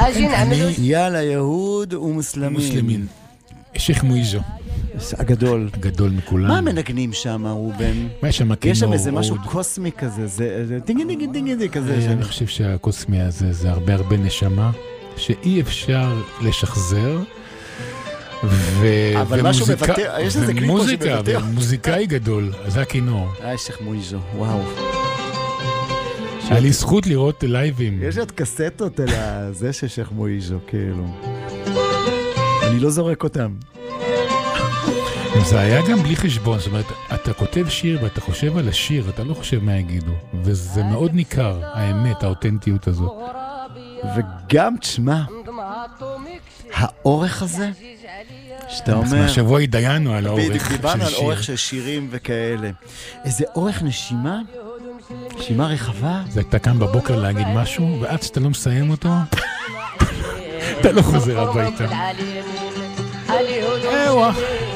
יאללה, יהוד ומוסלמים. שייח מויז'ו. הגדול. הגדול מכולם. מה מנגנים שם, רובן? יש שם יש שם איזה משהו קוסמי כזה, זה דינגי כזה. אני חושב שהקוסמי הזה זה הרבה נשמה, שאי אפשר לשחזר. אבל משהו מבטא, יש איזה קליפ פה שמבטא. ומוזיקאי גדול, זה הכינור. שייח מויז'ו, וואו. היה לי זכות לראות לייבים. יש עוד קסטות על זה של שייח מויז'ו, כאילו. אני לא זורק אותם. זה היה גם בלי חשבון, זאת אומרת, אתה כותב שיר ואתה חושב על השיר, אתה לא חושב מה יגידו, וזה מאוד ניכר, האמת, האותנטיות הזאת. וגם, תשמע, האורך הזה, שאתה אומר... השבוע התדיינו על האורך של שיר. דיברנו על אורך של שירים וכאלה. איזה אורך נשימה? נשימה רחבה? זה אתה קם בבוקר להגיד משהו, ועד שאתה לא מסיים אותו, אתה לא חוזר הביתה.